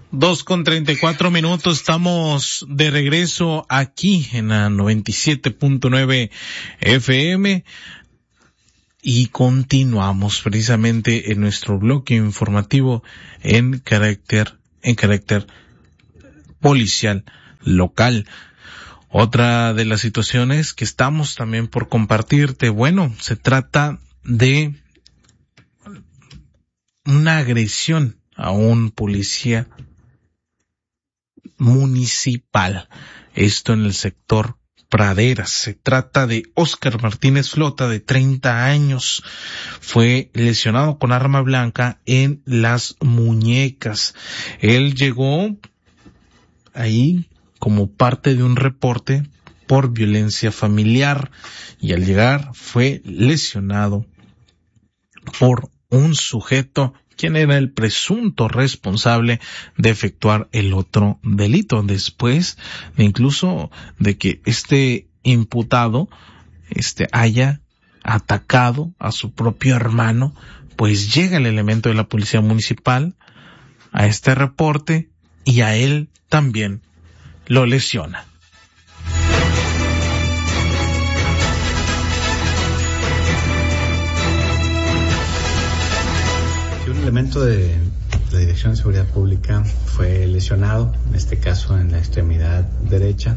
2:34, estamos de regreso aquí en la 97.9 FM y continuamos precisamente en nuestro bloque informativo en carácter policial local. Otra de las situaciones que estamos también por compartirte, se trata de una agresión a un policía municipal. Esto en el sector Praderas. Se trata de Óscar Martínez Flota, de 30 años. Fue lesionado con arma blanca en las muñecas. Él llegó ahí como parte de un reporte por violencia familiar y al llegar fue lesionado por un sujeto quien era el presunto responsable de efectuar el otro delito, después de incluso de que este imputado haya atacado a su propio hermano. Pues llega el elemento de la policía municipal a este reporte y a él también lo lesiona. Un elemento de la Dirección de Seguridad Pública fue lesionado, en este caso en la extremidad derecha.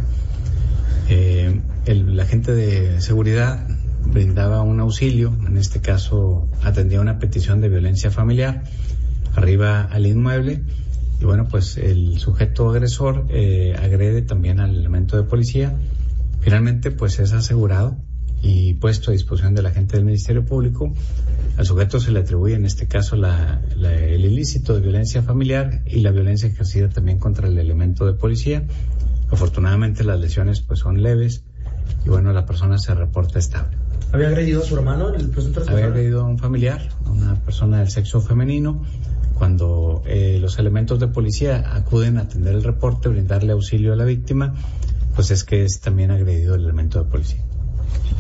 El agente de seguridad brindaba un auxilio, en este caso atendía una petición de violencia familiar arriba al inmueble y pues el sujeto agresor agrede también al elemento de policía. Finalmente es asegurado y puesto a disposición del agente del Ministerio Público. Al sujeto se le atribuye en este caso el ilícito de violencia familiar y la violencia ejercida también contra el elemento de policía. Afortunadamente las lesiones son leves y la persona se reporta estable. ¿Había agredido a su hermano, el presunto responsable? Había agredido a un familiar, a una persona del sexo femenino. Cuando los elementos de policía acuden a atender el reporte, brindarle auxilio a la víctima, es que es también agredido el elemento de policía.